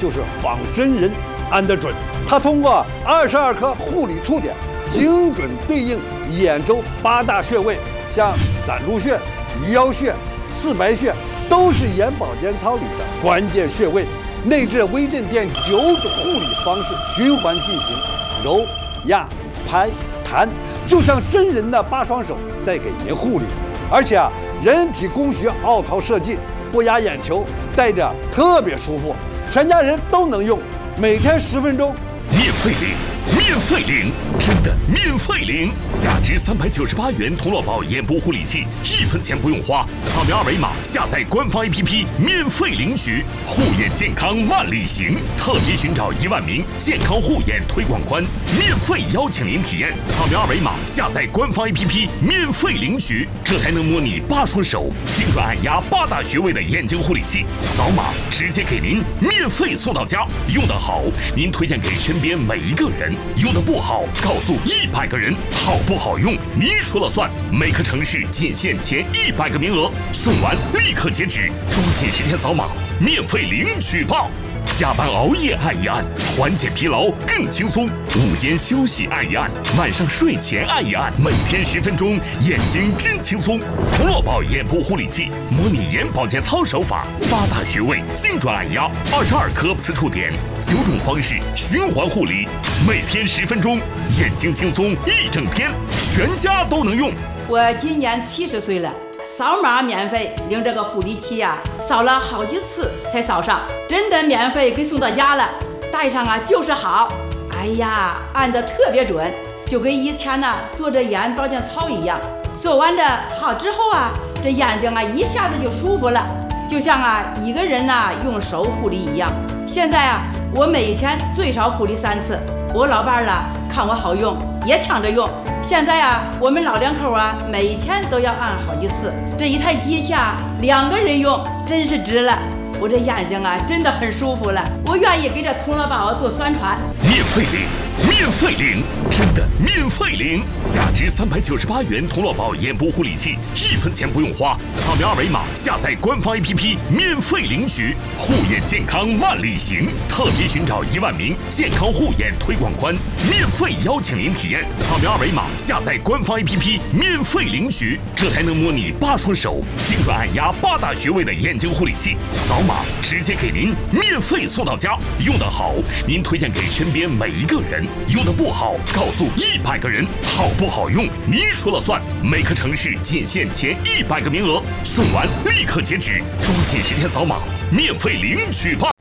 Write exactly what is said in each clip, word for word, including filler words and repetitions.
就是仿真人按得准。它通过二十二颗护理触点，精准对应眼周八大穴位，像攒竹穴、鱼腰穴、四白穴，都是眼保健操里的关键穴位。内置微震电九种护理方式循环进行，揉、压、拍、弹，就像真人的八双手在给您护理。而且啊，人体工学凹槽设计，不压眼球，戴着特别舒服，全家人都能用，每天十分钟， 免费领，免费领，真的免费领！价值三百九十八元童乐宝眼部护理器，一分钱不用花，扫描二维码下载官方 A P P， 免费领取。护眼健康万里行，特别寻找一万名健康护眼推广官，免费邀请您体验。扫描二维码下载官方 A P P， 免费领取。这还能模拟八双手，精准按压八大穴位的眼睛护理器，扫码直接给您免费送到家。用得好，您推荐给身边每一个人。用的不好，告诉一百个人，好不好用您说了算。每个城市仅限前一百个名额，送完立刻截止，抓紧时间扫码，免费领取吧！加班熬夜按一按，缓解疲劳更轻松；午间休息按一按，晚上睡前按一按，每天十分钟，眼睛真轻松。童乐宝眼部护理器，模拟眼保健操手法，八大穴位精准按压，二十二颗磁触点，九种方式循环护理，每天十分钟，眼睛轻松一整天，全家都能用。 我今年七十岁了。扫码免费领这个护理器呀、啊，扫了好几次才扫上，真的免费给送到家了。戴上啊就是好，哎呀，按得特别准，就跟以前呢做这眼保健操一样。做完的好之后啊，这眼睛啊一下子就舒服了，就像啊一个人呐、啊、用手护理一样。现在啊，我每天最少护理三次。我老伴儿了看我好用，也抢着用。现在啊，我们老两口啊，每天都要按好几次。这一台机器啊，两个人用真是值了。我这眼睛啊，真的很舒服了。我愿意给这童乐宝做宣传。 免费领，免费领，真的免费领！价值三百九十八元童乐宝眼部护理器，一分钱不用花，扫描二维码下载官方 A P P， 免费领取。护眼健康万里行，特别寻找一万名健康护眼推广官，免费邀请您体验。扫描二维码下载官方 A P P， 免费领取。这还能模拟八双手，精准按压八大穴位的眼睛护理器，扫码直接给您免费送到家。用得好，您推荐给身边每一个人；用得不好，告诉一百个人，好不好用您说了算。每个城市仅限前一百个名额，送完立刻截止，抓紧时间扫码，免费领取吧。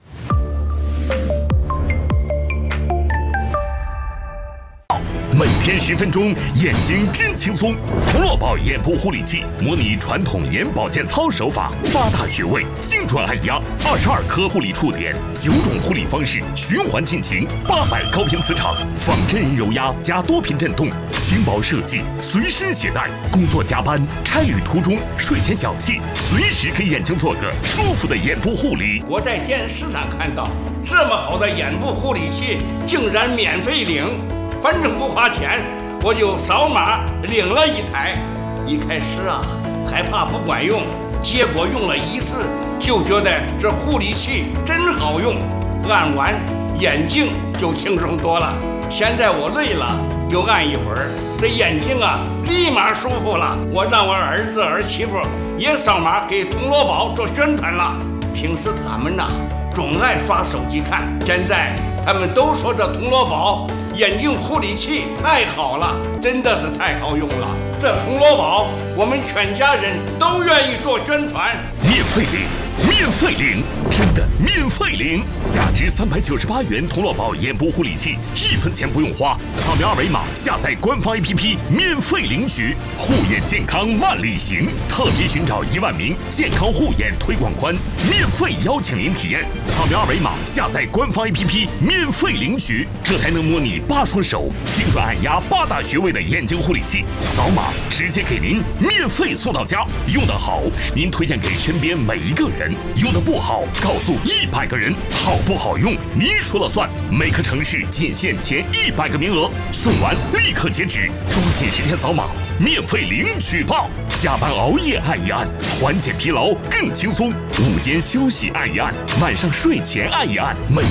每天十分钟，眼睛真轻松。童乐宝眼部护理器模拟传统眼保健操手法，八大穴位精准按压，二十二颗护理触点，九种护理方式循环进行，八百高频磁场，仿真人揉压加多频震动，轻薄设计，随身携带。工作加班、差旅途中、睡前小憩，随时给眼睛做个舒服的眼部护理。 我在电视上看到这么好的眼部护理器，竟然免费领。反正不花钱，我就扫码领了一台。一开始啊，害怕不管用，结果用了一次，就觉得这护理器真好用，按完眼睛就轻松多了。现在我累了，又按一会儿，这眼睛啊，立马舒服了。我让我儿子儿媳妇也扫码给童乐宝做宣传了。平时他们呐、啊，总爱刷手机看，现在他们都说这童乐宝眼睛护理器太好了，真的是太好用了。这童乐宝，我们全家人都愿意做宣传。 免费领，免费领，真的免费领！价值三百九十八元童乐宝眼部护理器，一分钱不用花，扫描二维码下载官方 A P P， 免费领取。护眼健康万里行，特别寻找一万名健康护眼推广官，免费邀请您体验。扫描二维码下载官方 A P P， 免费领取。这还能模拟八双手，精准按压八大穴位的眼睛护理器，扫码直接给您免费送到家。用得好，您推荐给身边每一个人；用得不好，告诉一百个人，好不好用您说了算。每个城市仅限前一百个名额，送完立刻截止，抓紧时间扫码，免费领取吧！加班熬夜按一按，缓解疲劳更轻松；午间休息按一按，晚上睡前按一按，每